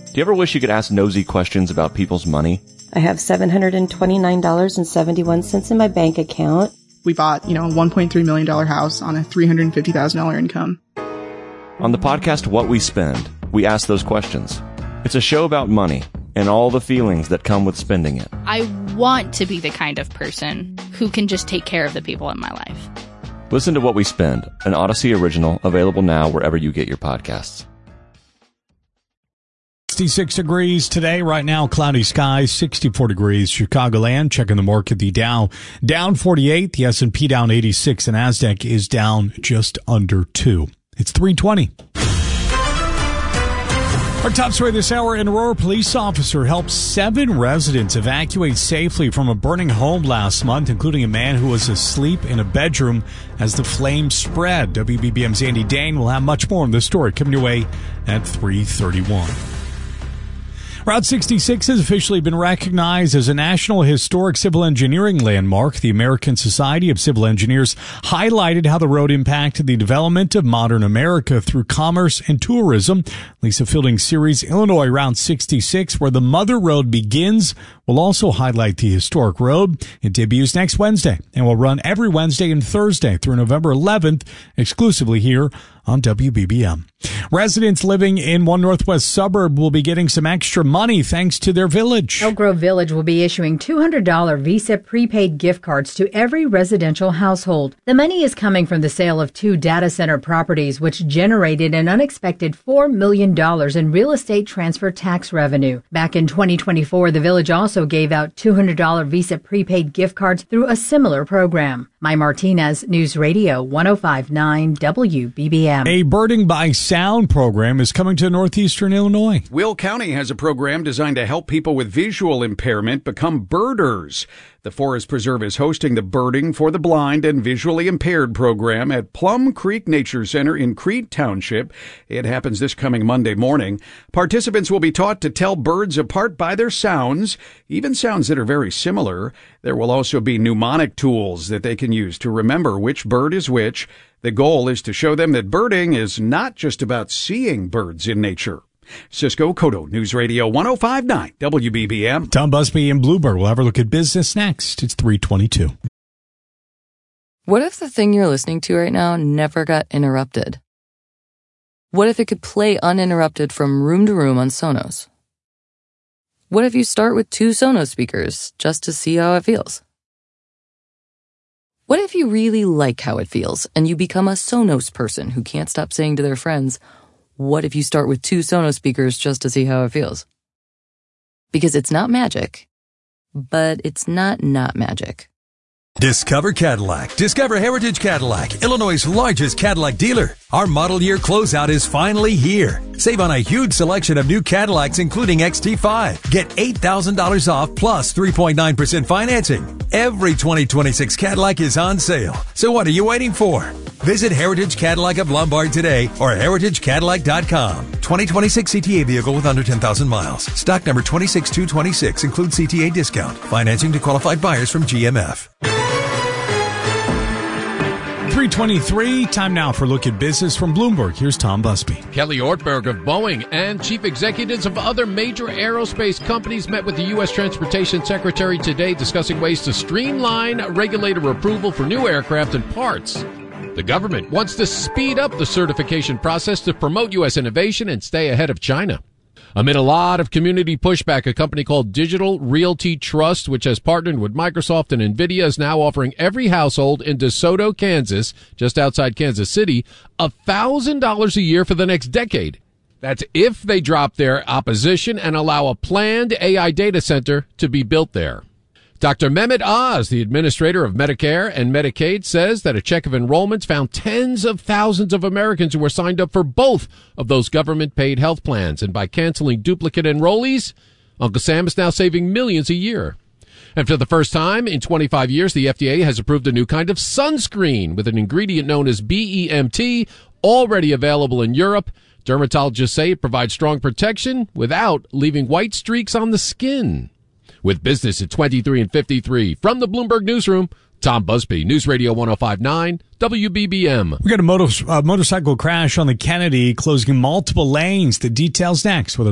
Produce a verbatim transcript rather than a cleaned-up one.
Do you ever wish you could ask nosy questions about people's money? I have seven hundred twenty-nine dollars and seventy-one cents in my bank account. We bought, you know, a one point three million dollars house on a three hundred fifty thousand dollars income. On the podcast What We Spend, we ask those questions. It's a show about money and all the feelings that come with spending it. I want to be the kind of person who can just take care of the people in my life. Listen to What We Spend, an Odyssey original, available now wherever you get your podcasts. sixty-six degrees today. Right now, cloudy skies, sixty-four degrees. Chicagoland, checking the market. The Dow down forty-eight. The S and P down eighty-six. And NASDAQ is down just under two. It's three twenty. Our top story this hour, an Aurora police officer helped seven residents evacuate safely from a burning home last month, including a man who was asleep in a bedroom as the flames spread. W B B M's Andy Dane will have much more on this story coming your way at three thirty-one. Route sixty-six has officially been recognized as a National Historic Civil Engineering Landmark. The American Society of Civil Engineers highlighted how the road impacted the development of modern America through commerce and tourism. Lisa Fielding's series, Illinois Route sixty-six, where the Mother Road begins, will also highlight the historic road. It debuts next Wednesday and will run every Wednesday and Thursday through November eleventh, exclusively here on W B B M. Residents living in one northwest suburb will be getting some extra money thanks to their village. Elk Grove Village will be issuing two hundred dollars Visa prepaid gift cards to every residential household. The money is coming from the sale of two data center properties, which generated an unexpected four million dollars in real estate transfer tax revenue. Back in twenty twenty-four, the village also gave out two hundred dollars Visa prepaid gift cards through a similar program. Mai Martinez, News Radio one oh five point nine W B B M. A Birding by Sound program is coming to northeastern Illinois. Will County has a program designed to help people with visual impairment become birders. The Forest Preserve is hosting the Birding for the Blind and Visually Impaired program at Plum Creek Nature Center in Crete Township. It happens this coming Monday morning. Participants will be taught to tell birds apart by their sounds, even sounds that are very similar. There will also be mnemonic tools that they can use to remember which bird is which. The goal is to show them that birding is not just about seeing birds in nature. Cisco Cotto, News Radio one oh five point nine W B B M. Tom Busby and Bluebird will have a look at business next. It's three twenty-two. What if the thing you're listening to right now never got interrupted? What if it could play uninterrupted from room to room on Sonos? What if you start with two Sonos speakers just to see how it feels? What if you really like how it feels and you become a Sonos person who can't stop saying to their friends, what if you start with two Sonos speakers just to see how it feels? Because it's not magic, but it's not not magic. Discover Cadillac. Discover Heritage Cadillac, Illinois' largest Cadillac dealer. Our model year closeout is finally here. Save on a huge selection of new Cadillacs, including X T five. Get eight thousand dollars off plus three point nine percent financing. Every twenty twenty-six Cadillac is on sale. So what are you waiting for? Visit Heritage Cadillac of Lombard today or heritage cadillac dot com. twenty twenty-six C T A vehicle with under ten thousand miles. Stock number two six two two six includes C T A discount. Financing to qualified buyers from G M F. three twenty-three, time now for a look at business from Bloomberg. Here's Tom Busby. Kelly Ortberg of Boeing and chief executives of other major aerospace companies met with the U S Transportation Secretary today discussing ways to streamline regulator approval for new aircraft and parts. The government wants to speed up the certification process to promote U S innovation and stay ahead of China. Amid a lot of community pushback, a company called Digital Realty Trust, which has partnered with Microsoft and NVIDIA, is now offering every household in DeSoto, Kansas, just outside Kansas City, one thousand dollars a year for the next decade. That's if they drop their opposition and allow a planned A I data center to be built there. Doctor Mehmet Oz, the administrator of Medicare and Medicaid, says that a check of enrollments found tens of thousands of Americans who were signed up for both of those government-paid health plans. And by canceling duplicate enrollees, Uncle Sam is now saving millions a year. And for the first time in twenty-five years, the F D A has approved a new kind of sunscreen with an ingredient known as B E M T, already available in Europe. Dermatologists say it provides strong protection without leaving white streaks on the skin. With business at twenty-three and fifty-three, from the Bloomberg Newsroom, Tom Busby, News Radio one oh five point nine, W B B M. We got a motor, uh, motorcycle crash on the Kennedy, closing multiple lanes. The details next with